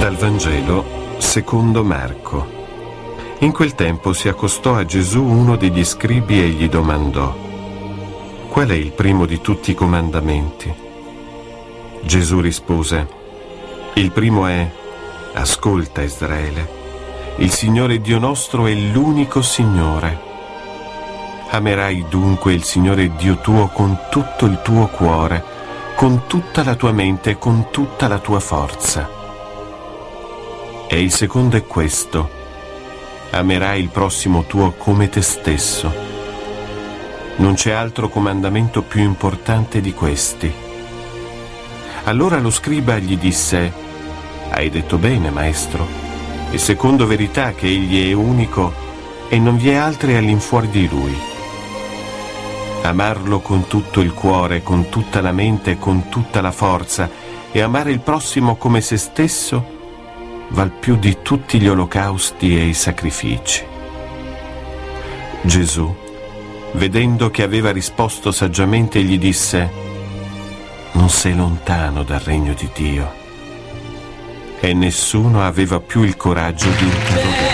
Dal Vangelo secondo Marco. In quel tempo si accostò a Gesù uno degli scribi e gli domandò: qual è il primo di tutti i comandamenti? Gesù rispose: il primo è: ascolta Israele, il Signore Dio nostro è l'unico Signore. Amerai dunque il Signore Dio tuo con tutto il tuo cuore, con tutta la tua mente e con tutta la tua forza. E il secondo è questo: amerai il prossimo tuo come te stesso. Non c'è altro comandamento più importante di questi. Allora lo scriba gli disse: hai detto bene, maestro, e secondo verità che egli è unico e non vi è altri all'infuori di lui. Amarlo con tutto il cuore, con tutta la mente e con tutta la forza, e amare il prossimo come se stesso val più di tutti gli olocausti e i sacrifici. Gesù, vedendo che aveva risposto saggiamente, gli disse: non sei lontano dal regno di Dio. E nessuno aveva più il coraggio di interrogarlo.